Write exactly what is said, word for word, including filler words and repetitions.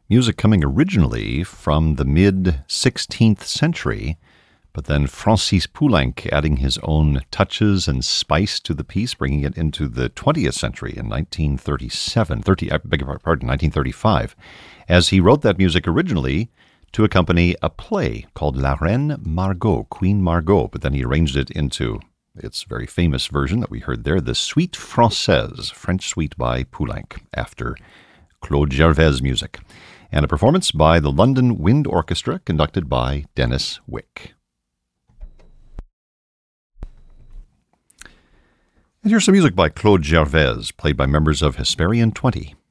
Music coming originally from the mid-sixteenth century, but then Francis Poulenc adding his own touches and spice to the piece, bringing it into the twentieth century in nineteen thirty-seven, thirty, I beg your pardon, nineteen thirty-five, as he wrote that music originally to accompany a play called La Reine Margot, Queen Margot, but then he arranged it into its very famous version that we heard there, the Suite Française, French Suite by Poulenc, after Claude Gervais music, and a performance by the London Wind Orchestra conducted by Dennis Wick. And here's some music by Claude Gervais, played by members of Hesperian twenty.